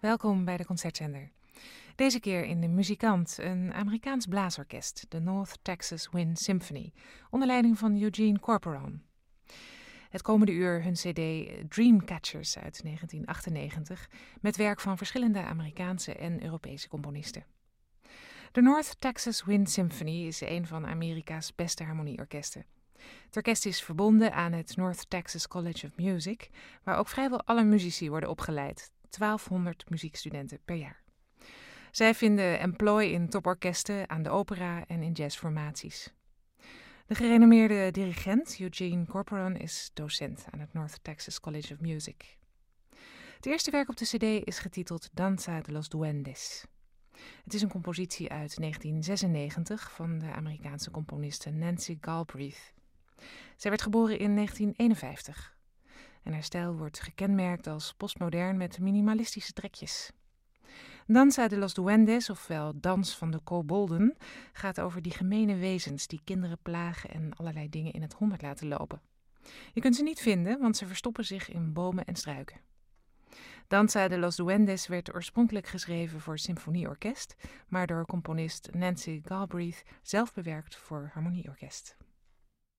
Welkom bij de Concertzender. Deze keer in De Muzikant, een Amerikaans blaasorkest, de North Texas Wind Symphony, onder leiding van Eugene Corporon. Het komende uur hun cd Dreamcatchers uit 1998, met werk van verschillende Amerikaanse en Europese componisten. De North Texas Wind Symphony is een van Amerika's beste harmonieorkesten. Het orkest is verbonden aan het North Texas College of Music, waar ook vrijwel alle muzici worden opgeleid, 1200 muziekstudenten per jaar. Zij vinden employ in toporkesten, aan de opera en in jazzformaties. De gerenommeerde dirigent Eugene Corporon is docent aan het North Texas College of Music. Het eerste werk op de cd is getiteld Danza de los Duendes. Het is een compositie uit 1996 van de Amerikaanse componiste Nancy Galbraith. Zij werd geboren in 1951 en haar stijl wordt gekenmerkt als postmodern met minimalistische trekjes. Danza de los Duendes, ofwel Dans van de Kobolden, gaat over die gemene wezens die kinderen plagen en allerlei dingen in het honderd laten lopen. Je kunt ze niet vinden, want ze verstoppen zich in bomen en struiken. Danza de los Duendes werd oorspronkelijk geschreven voor symfonieorkest, maar door componist Nancy Galbraith zelf bewerkt voor harmonieorkest.